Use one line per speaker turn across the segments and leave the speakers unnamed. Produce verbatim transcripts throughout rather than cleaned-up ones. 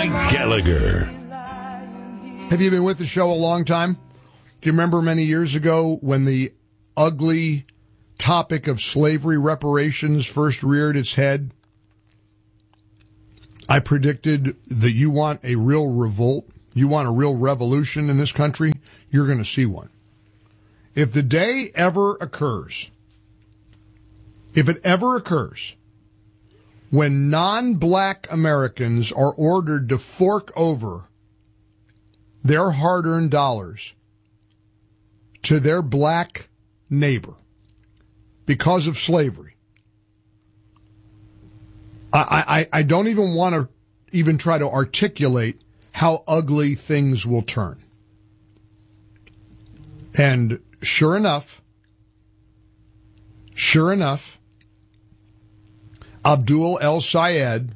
Mike Gallagher.
Have you been with the show a long time? Do you remember many years ago when the ugly topic of slavery reparations first reared its head? I predicted that you want a real revolt, you want a real revolution in this country, you're going to see one. If the day ever occurs, if it ever occurs, when non-black Americans are ordered to fork over their hard-earned dollars to their black neighbor because of slavery, I, I, I don't even want to even try to articulate how ugly things will turn. And sure enough, sure enough, Abdul El-Sayed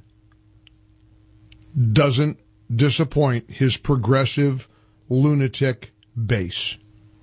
doesn't disappoint his progressive lunatic base.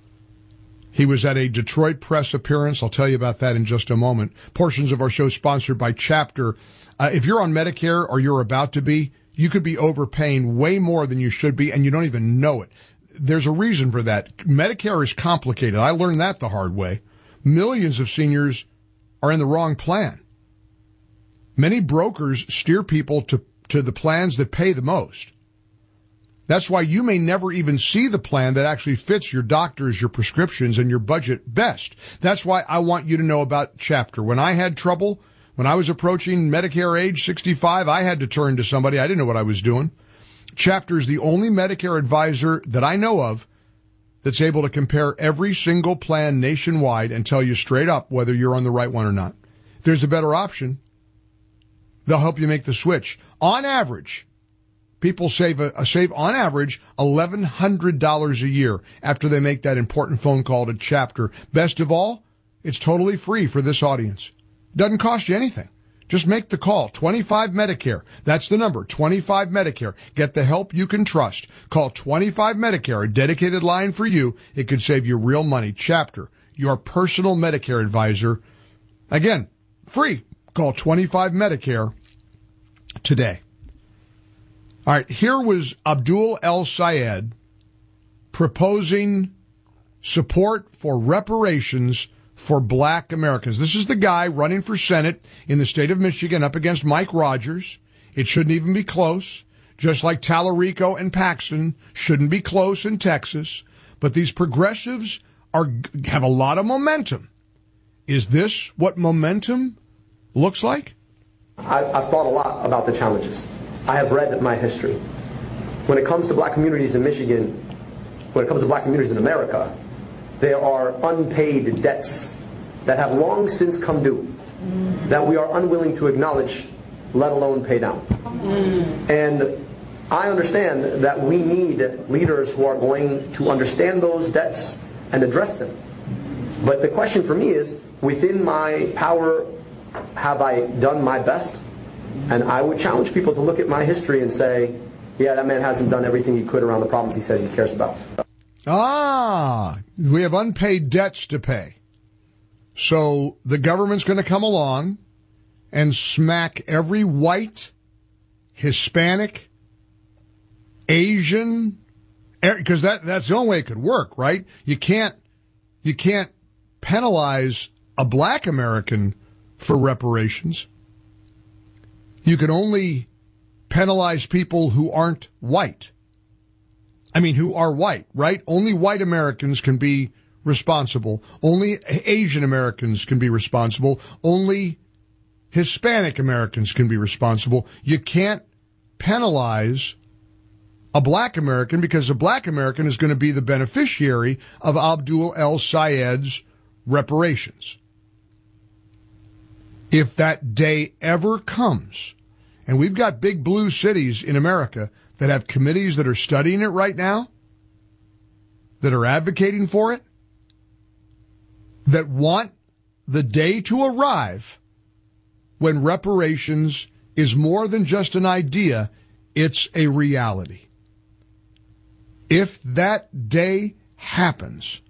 He was at a Detroit press appearance. I'll tell you about that in just a moment. Portions of our show sponsored by Chapter. Uh, if you're on Medicare or you're about to be, you could be overpaying way more than you should be, and you don't even know it. There's a reason for that. Medicare is complicated. I learned that the hard way. Millions of seniors are in the wrong plan. Many brokers steer people to, to the plans that pay the most. That's why you may never even see the plan that actually fits your doctors, your prescriptions, and your budget best. That's why I want you to know about Chapter. When I had trouble, when I was approaching Medicare age sixty-five, I had to turn to somebody. I didn't know what I was doing. Chapter is the only Medicare advisor that I know of that's able to compare every single plan nationwide and tell you straight up whether you're on the right one or not. If there's a better option, they'll help you make the switch. On average, people save a, a save on average eleven hundred dollars a year after they make that important phone call to Chapter. Best of all, it's totally free for this audience. Doesn't cost you anything. Just make the call. twenty-five Medicare. That's the number. twenty-five Medicare. Get the help you can trust. Call twenty-five Medicare, a dedicated line for you. It could save you real money. Chapter, your personal Medicare advisor. Again, free. Call twenty-five Medicare today. All right, here was Abdul El-Sayed proposing support for reparations for black Americans. This is the guy running for Senate in the state of Michigan up against Mike Rogers. It shouldn't even be close, just like Tallarico and Paxton shouldn't be close in Texas. But these progressives are have a lot of momentum. Is this what momentum looks like?
I, I've thought a lot about the challenges. I have read my history. When it comes to black communities in Michigan, when it comes to black communities in America, there are unpaid debts that have long since come due that we are unwilling to acknowledge, let alone pay down. And I understand that we need leaders who are going to understand those debts and address them. But the question for me is, within my power, have I done my best? And I would challenge people to look at my history and say, yeah, that man hasn't done everything he could around the problems he says he cares about.
Ah, we have unpaid debts to pay. So the government's going to come along and smack every white, Hispanic, Asian, because that, that's the only way it could work, right? You can't, you can't penalize a black American for reparations. You can only penalize people who aren't white. I mean, who are white, right? Only white Americans can be responsible. Only Asian Americans can be responsible. Only Hispanic Americans can be responsible. You can't penalize a black American because a black American is going to be the beneficiary of Abdul El-Sayed's reparations. If that day ever comes, and we've got big blue cities in America that have committees that are studying it right now, that are advocating for it, that want the day to arrive when reparations is more than just an idea, it's a reality. If that day happens,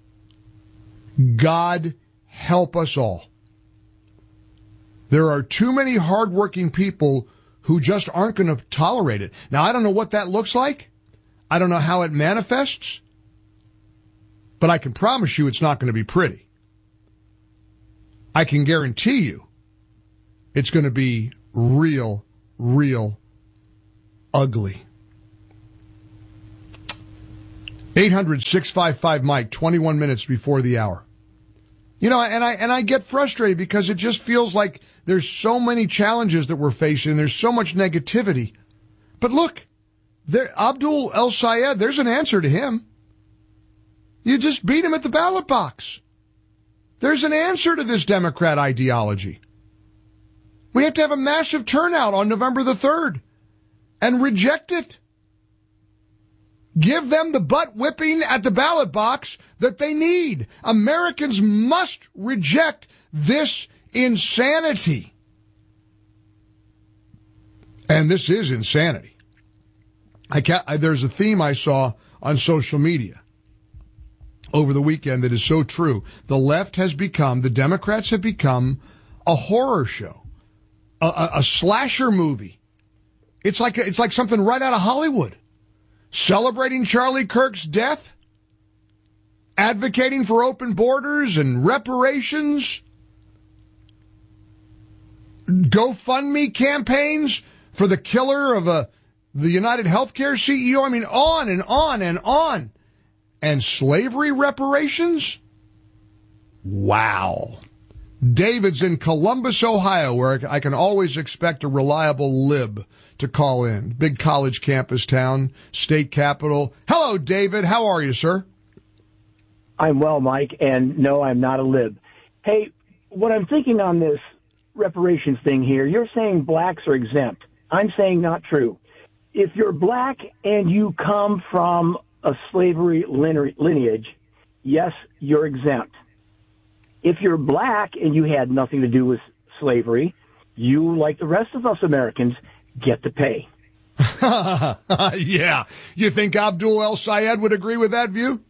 God help us all. There are too many hardworking people who just aren't going to tolerate it. Now, I don't know what that looks like. I don't know how it manifests. But I can promise you it's not going to be pretty. I can guarantee you it's going to be real, real ugly. eight hundred, six five five, Mike, twenty-one minutes before the hour. You know, and I and I get frustrated because it just feels like there's so many challenges that we're facing. There's so much negativity. But look, there, Abdul El Sayed, there's an answer to him. You just beat him at the ballot box. There's an answer to this Democrat ideology. We have to have a massive turnout on November the third and reject it. Give them the butt whipping at the ballot box that they need. Americans must reject this insanity. And this is insanity. I can't, I, there's a theme I saw on social media over the weekend that is so true. The left has become, the Democrats have become a horror show, a, a, a slasher movie. It's like a, it's like something right out of Hollywood. Celebrating Charlie Kirk's death, advocating for open borders and reparations, GoFundMe campaigns for the killer of a the United Healthcare C E O. I mean, on and on and on. And slavery reparations? Wow. David's in Columbus, Ohio, where I can always expect a reliable lib to call in. Big college campus town, state capital. Hello, David. How are you, sir?
I'm well, Mike, and no, I'm not a lib. Hey, what I'm thinking on this reparations thing here, you're saying blacks are exempt. I'm saying not true. If you're black and you come from a slavery lineage, yes, you're exempt. If you're black and you had nothing to do with slavery, you, like the rest of us Americans, get to pay.
Yeah. You think Abdul El Sayed would agree with that view?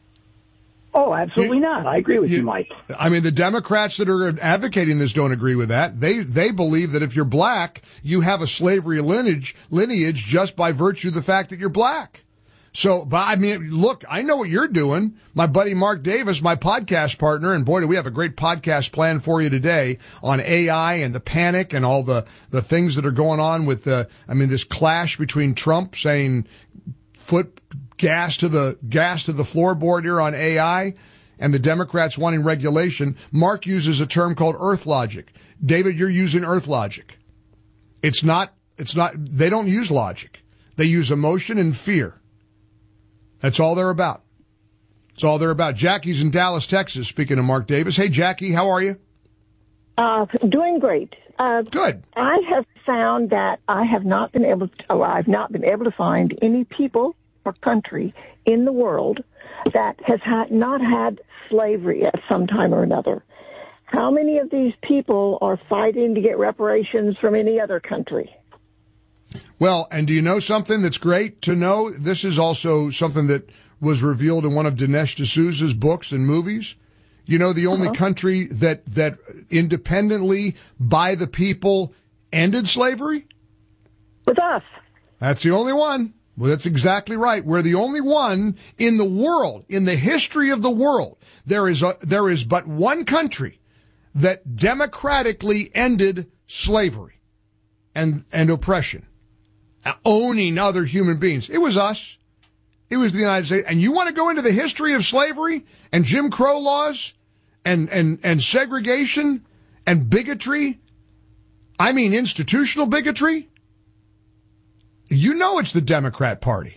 Oh, absolutely
you,
not. I agree with you, you, Mike.
I mean, the Democrats that are advocating this don't agree with that. They they believe that if you're black, you have a slavery lineage lineage just by virtue of the fact that you're black. So, but I mean, look, I know what you're doing. My buddy Mark Davis, my podcast partner, and boy, do we have a great podcast plan for you today on A I and the panic and all the, the things that are going on with the, I mean, this clash between Trump saying foot gas to the, gas to the floorboard here on A I and the Democrats wanting regulation. Mark uses a term called earth logic. David, you're using earth logic. It's not, it's not, they don't use logic. They use emotion and fear. That's all they're about. That's all they're about. Jackie's in Dallas, Texas, speaking of Mark Davis. Hey, Jackie, how are you?
Uh, doing great. Uh,
Good.
I have found that I have not been able to, or I've not been able to find any people or country in the world that has had, not had slavery at some time or another. How many of these people are fighting to get reparations from any other country?
Well, and do you know something that's great to know? This is also something that was revealed in one of Dinesh D'Souza's books and movies. You know, the only uh-huh. country that, that independently by the people ended slavery?
With us.
That's the only one. Well, that's exactly right. We're the only one in the world, in the history of the world. There is a, there is but one country that democratically ended slavery and, and oppression. Owning other human beings. It was us. It was the United States. And you want to go into the history of slavery and Jim Crow laws and, and, and segregation and bigotry? I mean, institutional bigotry? You know it's the Democrat Party.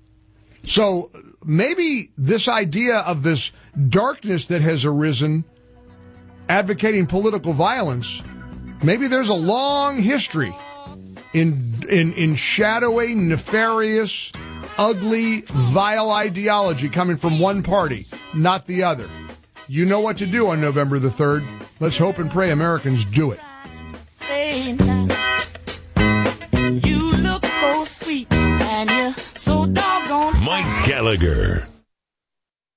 So maybe this idea of this darkness that has arisen advocating political violence, maybe there's a long history in in in shadowy, nefarious, ugly, vile ideology coming from one party, not the other. You know what to do on November the third. Let's hope and pray Americans do it.
You look so sweet and you're so doggone
Mike Gallagher.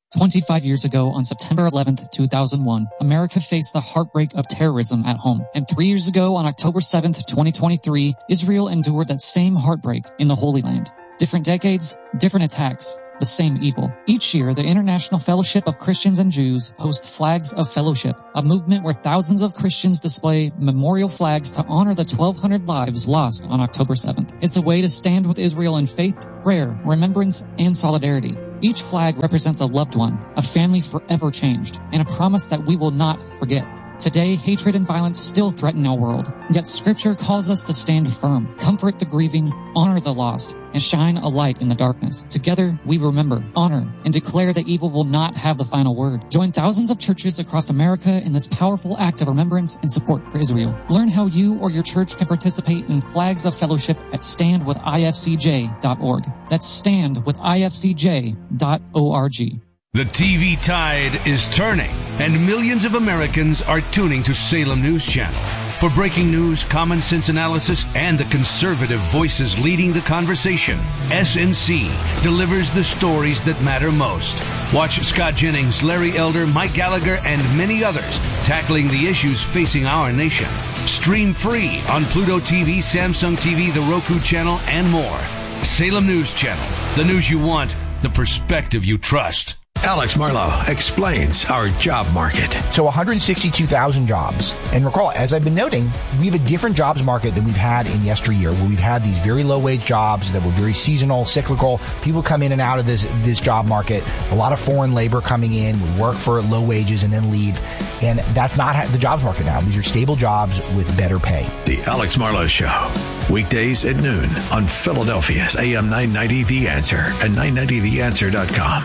twenty-five years ago, on September eleventh, two thousand one, America faced the heartbreak of terrorism at home. And three years ago, on October seventh, twenty twenty-three, Israel endured that same heartbreak in the Holy Land. Different decades, different attacks, the same evil. Each year, the International Fellowship of Christians and Jews hosts Flags of Fellowship, a movement where thousands of Christians display memorial flags to honor the twelve hundred lives lost on October seventh. It's a way to stand with Israel in faith, prayer, remembrance, and solidarity. Each flag represents a loved one, a family forever changed, and a promise that we will not forget. Today, hatred and violence still threaten our world, yet Scripture calls us to stand firm, comfort the grieving, honor the lost, and shine a light in the darkness. Together, we remember, honor, and declare that evil will not have the final word. Join thousands of churches across America in this powerful act of remembrance and support for Israel. Learn how you or your church can participate in Flags of Fellowship at stand with I F C J dot org. That's stand with I F C J dot org.
The T V tide is turning, and millions of Americans are tuning to Salem News Channel. For breaking news, common sense analysis, and the conservative voices leading the conversation, S N C delivers the stories that matter most. Watch Scott Jennings, Larry Elder, Mike Gallagher, and many others tackling the issues facing our nation. Stream free on Pluto T V, Samsung T V, the Roku channel, and more. Salem News Channel, the news you want, the perspective you trust.
Alex Marlowe explains our job market.
So one hundred sixty-two thousand jobs. And recall, as I've been noting, we have a different jobs market than we've had in yesteryear, where we've had these very low-wage jobs that were very seasonal, cyclical. People come in and out of this this job market. A lot of foreign labor coming in, would work for low wages and then leave. And that's not the jobs market now. These are stable jobs with better pay.
The Alex Marlowe Show, weekdays at noon on Philadelphia's A M nine ninety The Answer and nine ninety the answer dot com.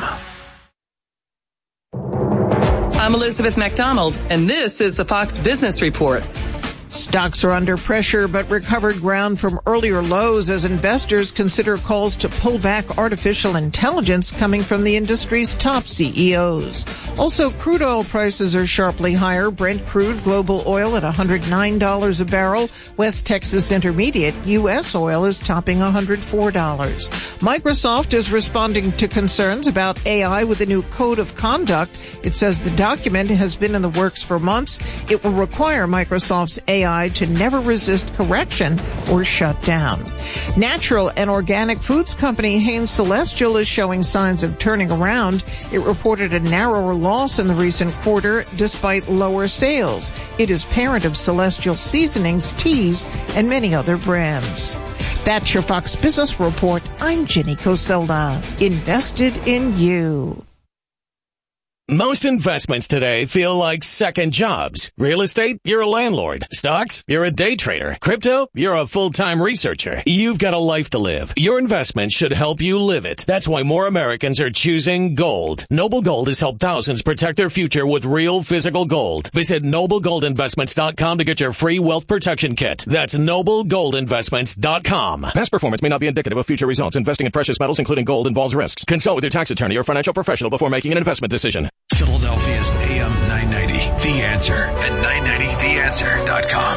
I'm Elizabeth McDonald, and this is the Fox Business Report.
Stocks are under pressure, but recovered ground from earlier lows as investors consider calls to pull back artificial intelligence coming from the industry's top C E Os. Also, crude oil prices are sharply higher. Brent crude global oil at one hundred nine dollars a barrel. West Texas Intermediate U S oil is topping one hundred four dollars. Microsoft is responding to concerns about A I with a new code of conduct. It says the document has been in the works for months. It will require Microsoft's A I to never resist correction or shut down. Natural and organic foods company Hain Celestial is showing signs of turning around. It reported a narrower loss in the recent quarter despite lower sales. It is parent of Celestial Seasonings, Teas, and many other brands. That's your Fox Business Report. I'm Jenny Coselda. Invested in you.
Most investments today feel like second jobs. Real estate, you're a landlord. Stocks, you're a day trader. Crypto, you're a full-time researcher. You've got a life to live. Your investment should help you live it. That's why more Americans are choosing gold. Noble Gold has helped thousands protect their future with real physical gold. Visit noble gold investments dot com to get your free wealth protection kit. That's noble gold investments dot com. Past performance may not be indicative of future results. Investing in precious metals, including gold, involves risks. Consult with your tax attorney or financial professional before making an investment decision.
Philadelphia's A M nine ninety, The Answer, and nine ninety the answer dot com.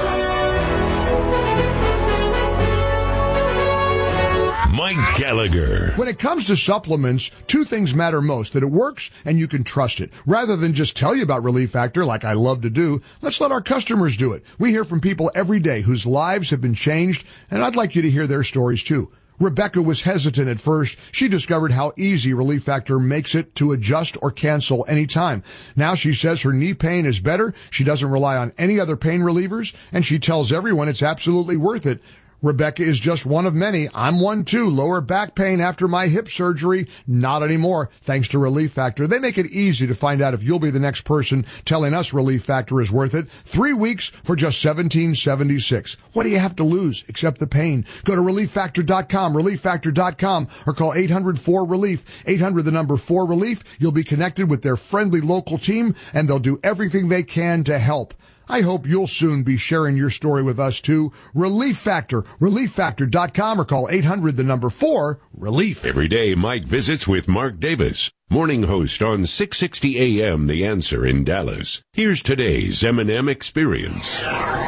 Mike Gallagher.
When it comes to supplements, two things matter most: that it works and you can trust it. Rather than just tell you about Relief Factor like I love to do, let's let our customers do it. We hear from people every day whose lives have been changed, and I'd like you to hear their stories too. Rebecca was hesitant at first. She discovered how easy Relief Factor makes it to adjust or cancel anytime. Now she says her knee pain is better. She doesn't rely on any other pain relievers, and she tells everyone it's absolutely worth it. Rebecca is just one of many. I'm one too. Lower back pain after my hip surgery. Not anymore, thanks to Relief Factor. They make it easy to find out if you'll be the next person telling us Relief Factor is worth it. Three weeks for just seventeen seventy-six. What do you have to lose except the pain? Go to relief factor dot com, relief factor dot com, or call eight hundred four relief. eight hundred the number four relief. You'll be connected with their friendly local team, and they'll do everything they can to help. I hope you'll soon be sharing your story with us too. Relief Factor, relief factor dot com, or call eight hundred, the number four, relief.
Every day, Mike visits with Mark Davis, morning host on six sixty A M The Answer in Dallas. Here's today's M and M Experience.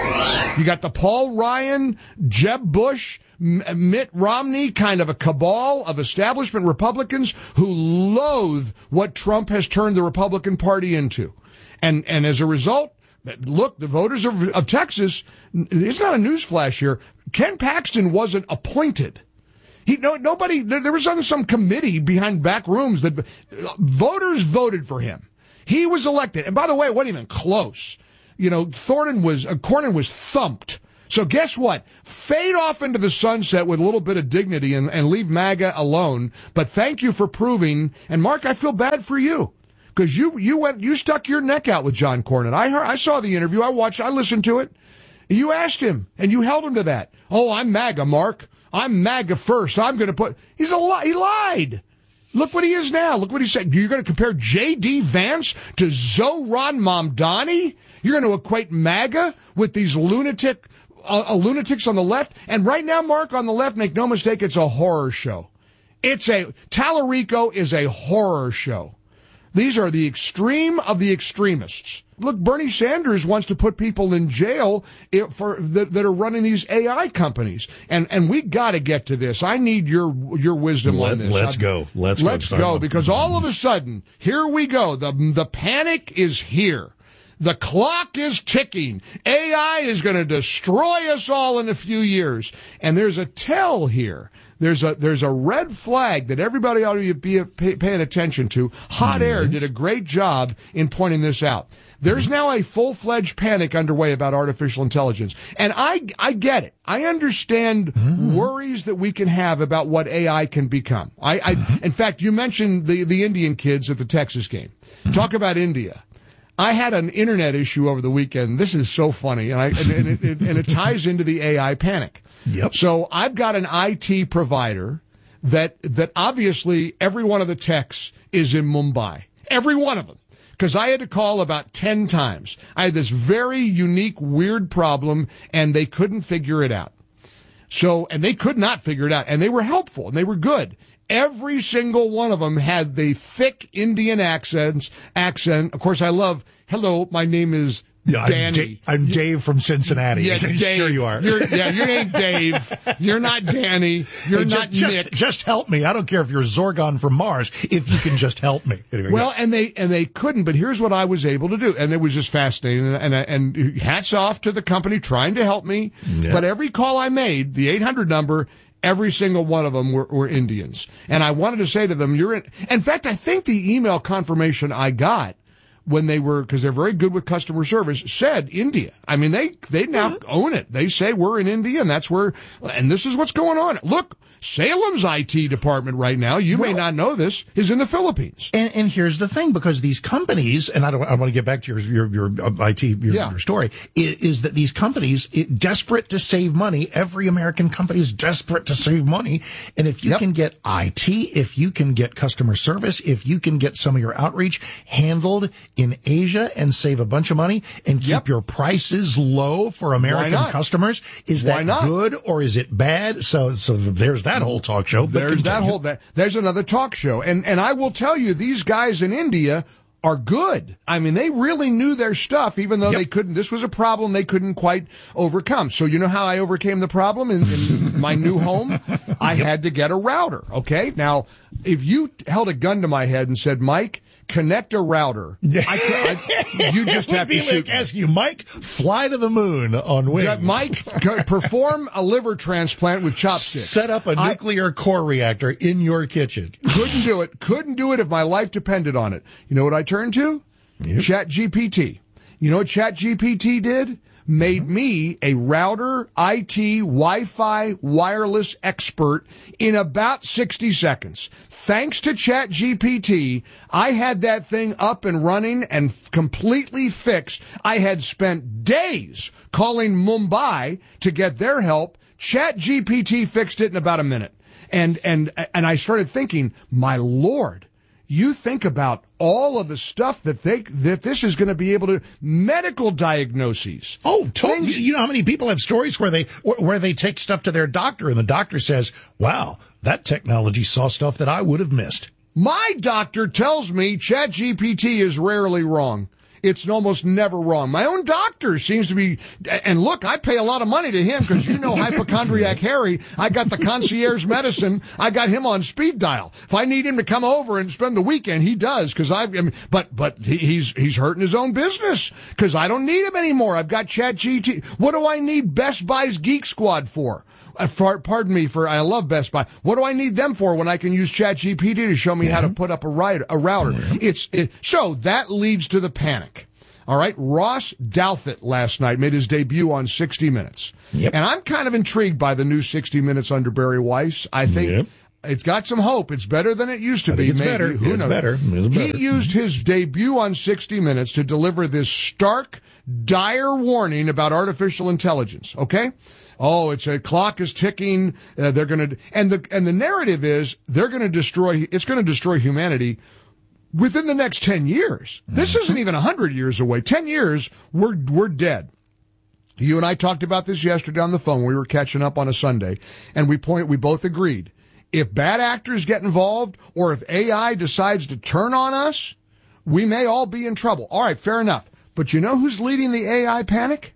You got the Paul Ryan, Jeb Bush, Mitt Romney kind of a cabal of establishment Republicans who loathe what Trump has turned the Republican Party into. And and as a result, look, the voters of, of Texas, it's not a newsflash here. Ken Paxton wasn't appointed. He no nobody. There was on some committee behind back rooms that voters voted for him. He was elected, and by the way, it wasn't even close. You know, Thornton was uh, Cornyn was thumped. So guess what? Fade off into the sunset with a little bit of dignity and, and leave MAGA alone. But thank you for proving. And Mark, I feel bad for you. Because you, you went, you stuck your neck out with John Cornyn. I heard, I saw the interview. I watched, I listened to it. You asked him, and you held him to that. Oh, I'm MAGA, Mark. I'm MAGA first. I'm going to put, he's a li- he lied. Look what he is now. Look what he said. You're going to compare J D. Vance to Zohran Mamdani? You're going to equate MAGA with these lunatic, uh, uh, lunatics on the left? And right now, Mark, on the left, make no mistake, it's a horror show. It's a, Tallarico is a horror show. These are the extreme of the extremists. Look, Bernie Sanders wants to put people in jail for that, that are running these A I companies, and and we got to get to this. I need your your wisdom
Let,
on this.
Let's
I'm,
go. Let's,
let's
go.
go because all of a sudden, here we go. The the panic is here. The clock is ticking. A I is going to destroy us all in a few years, and there's a tell here. There's a there's a red flag that everybody ought to be pay, paying attention to. Hot Air did a great job in pointing this out. There's now a full-fledged panic underway about artificial intelligence. And I I get it. I understand mm-hmm. worries that we can have about what A I can become. I, I mm-hmm. In fact, you mentioned the, the Indian kids at the Texas game. Mm-hmm. Talk about India. I had an internet issue over the weekend. This is so funny, and, I, and, and, it, it, and it ties into the A I panic.
Yep.
So I've got an I T provider that that obviously every one of the techs is in Mumbai. Every one of them. Because I had to call about ten times. I had this very unique, weird problem, and they couldn't figure it out. So, and they could not figure it out, and they were helpful, and they were good. Every single one of them had the thick Indian accents, accent. Of course, I love, hello, my name is
Yeah,
Danny.
I'm, da- I'm Dave from Cincinnati.
Yeah,
I'm
Dave.
Sure you are.
You're, yeah, you ain't Dave. You're not Danny. You're
hey,
not
just,
Nick.
Just, just help me. I don't care if you're Zorgon from Mars, if you can just help me. Anyway,
well,
go.
and they and they couldn't, but here's what I was able to do, and it was just fascinating. And and, and hats off to the company trying to help me. Yeah. But every call I made, the eight hundred number, every single one of them were, were Indians, and I wanted to say to them, "You're in." In fact, I think the email confirmation I got when they were, because they're very good with customer service, said India. I mean, they they now mm-hmm. own it. They say we're in India, and that's where, and this is what's going on. Look, Salem's I T department right now, you well, may not know this, is in the Philippines.
And, and here's the thing, because these companies, and I don't, I want to get back to your your, your I T your,
yeah.
your story, is, is that these companies, it, desperate to save money, every American company is desperate to save money, and if you yep. can get I T, if you can get customer service, if you can get some of your outreach handled in Asia and save a bunch of money and keep yep. your prices low for American customers, is
Why
that
not?
good or is it bad? So, so there's that whole talk show.
There's that whole, that, there's another talk show. And, and I will tell you, these guys in India are good. I mean, they really knew their stuff, even though yep. they couldn't, this was a problem they couldn't quite overcome. So you know how I overcame the problem in, in my new home? I yep. had to get a router. Okay. Now, if you held a gun to my head and said, Mike, connect a router, I, I, you just have to shoot.
Like ask you, Mike, fly to the moon on wings.
Yeah, Mike, perform a liver transplant with chopsticks.
Set up a I, nuclear core reactor in your kitchen.
Couldn't do it. Couldn't do it if my life depended on it. You know what I turned to? Yep. Chat G P T. You know what Chat G P T did? Made mm-hmm. me a router, I T, Wi-Fi, wireless expert in about sixty seconds. Thanks to Chat G P T, I had that thing up and running and f- completely fixed. I had spent days calling Mumbai to get their help. Chat G P T fixed it in about a minute. And, and, and I started thinking, my Lord, you think about all of the stuff that they that this is going to be able to medical diagnoses.
Oh, totally. You know how many people have stories where they where they take stuff to their doctor and the doctor says, "Wow, that technology saw stuff that I would have missed."
My doctor tells me ChatGPT is rarely wrong. It's almost never wrong. My own doctor seems to be, and look, I pay a lot of money to him because you know hypochondriac Harry. I got the concierge medicine. I got him on speed dial. If I need him to come over and spend the weekend, he does because I've, I mean, but, but he, he's, he's hurting his own business because I don't need him anymore. I've got ChatGPT. What do I need Best Buy's Geek Squad for? Uh, for, pardon me for, I love Best Buy. What do I need them for when I can use ChatGPT to show me mm-hmm. how to put up a, ride, a router? Mm-hmm. It's, it, so that leads to the panic. All right. Ross Douthat last night made his debut on sixty minutes. Yep. And I'm kind of intrigued by the new sixty minutes under Barry Weiss. I think yep. it's got some hope. It's better than it used to
I
be.
Think it's
maybe.
better.
Who
it's
knows?
better. It's
he
better.
used his debut on sixty minutes to deliver this stark, dire warning about artificial intelligence. Okay. Oh, it's a clock is ticking. Uh, they're going to, and the, and the narrative is they're going to destroy, it's going to destroy humanity within the next ten years. This mm-hmm. isn't even a hundred years away. ten years, we're, we're dead. You and I talked about this yesterday on the phone. We were catching up on a Sunday and we point, we both agreed. If bad actors get involved or if A I decides to turn on us, we may all be in trouble. All right, fair enough. But you know who's leading the A I panic?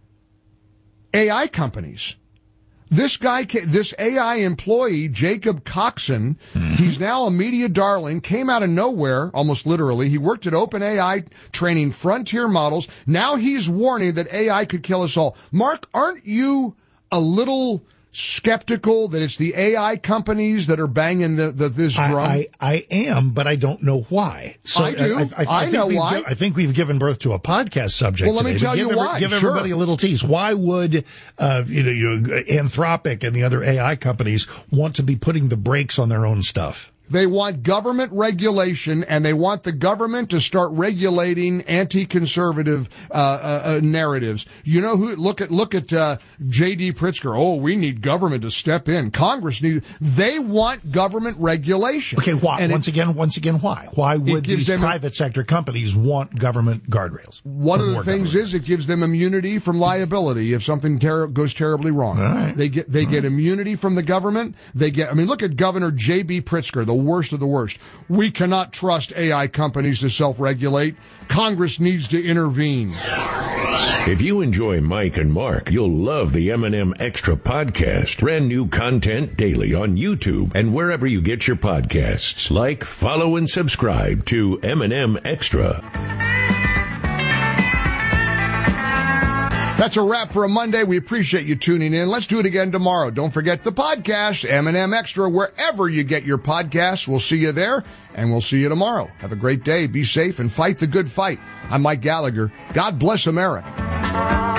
A I companies. This guy, this A I employee, Jacob Coxon, mm-hmm. he's now a media darling, came out of nowhere, almost literally. He worked at OpenAI training frontier models. Now he's warning that A I could kill us all. Mark, aren't you a little skeptical that it's the A I companies that are banging the, the this drum?
I, I, I am, but I don't know why. So
I do.
I, I, I,
I know why.
I think we've given birth to a podcast subject.
Well, let
today.
me tell
give
you
every,
why.
Give
sure.
everybody a little tease. Why would uh, you know, you know, Anthropic and the other A I companies want to be putting the brakes on their own stuff?
They want government regulation, and they want the government to start regulating anti-conservative uh, uh, uh narratives. You know who? Look at look at uh, J D Pritzker. Oh, we need government to step in. Congress need. They want government regulation.
Okay, why?
And
once
it,
again, once again, why? Why would these private a, sector companies want government guardrails?
One of the things
government?
is it gives them immunity from liability if something ter- goes terribly wrong.
Right.
They get they
All
get
right.
immunity from the government. They get. I mean, look at Governor J B Pritzker, the worst of the worst. We cannot trust A I companies to self-regulate. Congress needs to intervene.
If you enjoy Mike and Mark, you'll love the M and M Extra podcast. Brand new content daily on YouTube and wherever you get your podcasts. Like, follow, and subscribe to M and M Extra.
That's a wrap for a Monday. We appreciate you tuning in. Let's do it again tomorrow. Don't forget the podcast, M and M Extra, wherever you get your podcasts. We'll see you there, and we'll see you tomorrow. Have a great day. Be safe and fight the good fight. I'm Mike Gallagher. God bless America.